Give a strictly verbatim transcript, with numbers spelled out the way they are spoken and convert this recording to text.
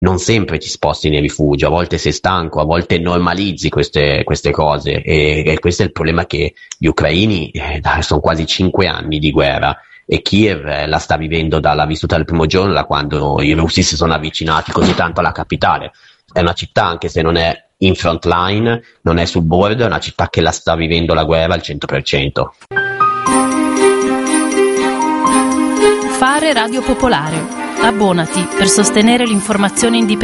non sempre ti sposti nel rifugio, a volte sei stanco, a volte normalizzi queste, queste cose e, e questo è il problema che gli ucraini, eh, dai, sono quasi cinque anni di guerra e Kiev eh, la sta vivendo, dalla vissuta dal primo giorno, da quando i russi si sono avvicinati così tanto alla capitale. È una città, anche se non è in front line, non è sul bordo, è una città che la sta vivendo la guerra al cento per cento. Fare Radio Popolare. Abbonati per sostenere l'informazione indipendente.